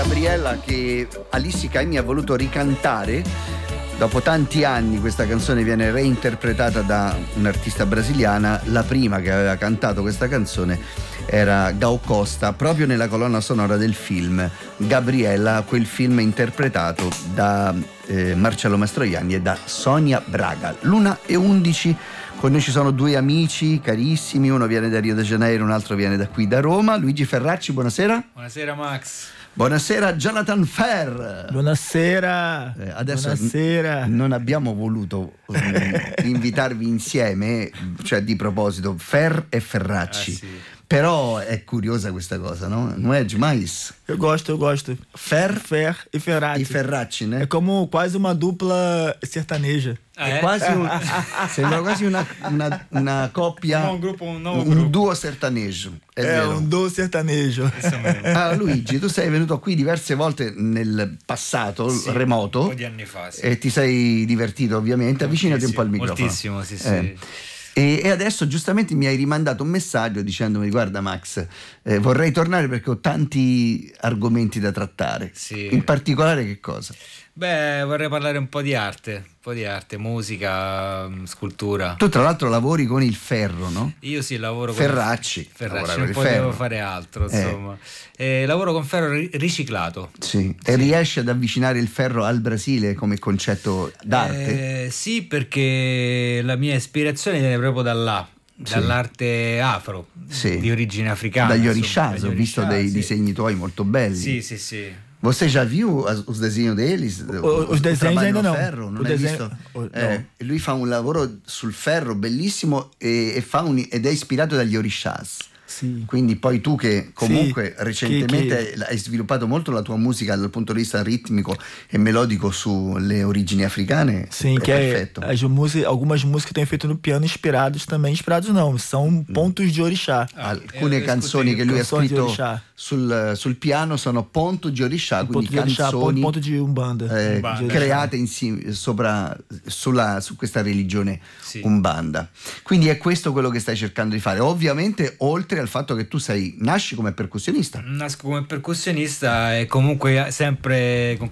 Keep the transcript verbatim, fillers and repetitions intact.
Gabriella, che Alissi Caimi ha voluto ricantare. Dopo tanti anni questa canzone viene reinterpretata da un'artista brasiliana. La prima che aveva cantato questa canzone era Gal Costa, proprio nella colonna sonora del film Gabriella, quel film interpretato da eh, Marcello Mastroianni e da Sonia Braga. L'una e undici. Con noi ci sono due amici carissimi, uno viene da Rio de Janeiro, un altro viene da qui da Roma. Luigi Ferracci, buonasera. Buonasera Max. Buonasera Jonathan Ferr. Buonasera. Eh, adesso Buonasera. N- non abbiamo voluto um, invitarvi insieme, cioè di proposito, Ferr e Ferracci. Ah, sì. Però è curiosa questa cosa, no? Non è demais? Eu gosto, eu gosto. Ferr Fer e Ferracci. e Ferracci, né? É como quase uma dupla sertaneja. Ah, È eh? quasi un, sembra quasi una, una, una coppia, No, un gruppo, un nuovo un gruppo. duo sertanejo. È É vero. um duo sertanejo. Ah, Luigi, tu sei venuto qui diverse volte nel passato, Sì, remoto, un po' di anni fa, sì. e ti sei divertito ovviamente. Avvicinati un po' al microfono. Moltissimo, sì, sì. Eh. E, e adesso giustamente mi hai rimandato un messaggio dicendomi: guarda Max, eh, vorrei tornare perché ho tanti argomenti da trattare. Sì. In particolare che cosa? Beh, vorrei parlare un po' di arte, un po' di arte, musica, mh, scultura. Tu tra l'altro lavori con il ferro, no? Io sì, lavoro con Ferracci. Ferracci, lavora non con il potevo ferro. fare altro, Eh. insomma. Eh, lavoro con ferro ri- riciclato. Sì. E riesci ad avvicinare il ferro al Brasile come concetto d'arte? Eh, sì, perché la mia ispirazione viene proprio da là. Sì. Dall'arte afro, Sì. di origine africana. Dagli insomma, orixás, dagli ho visto orixás, dei sì. disegni tuoi molto belli. Sì, sì, sì. Você já viu as- os desenhos deles? O- os desenhos trabalho ainda no não. ferro, non O hai desenho- visto? o- Eh, no. e lui fa un lavoro sul ferro bellissimo e, e fa un- ed è ispirato dagli orixás. Sì. Quindi poi tu che comunque Sì, recentemente che- hai sviluppato molto la tua musica dal punto di vista ritmico e melodico sulle origini africane, Sim, è que é, perfetto. as músicas, algumas músicas que eu tenho feito no piano inspirados também, inspirados não, são pontos de orixá. Alcune eh, canzoni scusi, che lui ha canzoni di scritto orixá. sul, sul piano sono ponto di orixá, Ponto quindi de orixá, ponto, canzoni ponto de umbanda. eh, Umbanda. De orixá. create insieme sopra sulla, su questa religione Sì. umbanda. Quindi è questo quello che stai cercando di fare, ovviamente, oltre al fatto che tu sei nasci come percussionista. Nasco come percussionista e comunque sempre con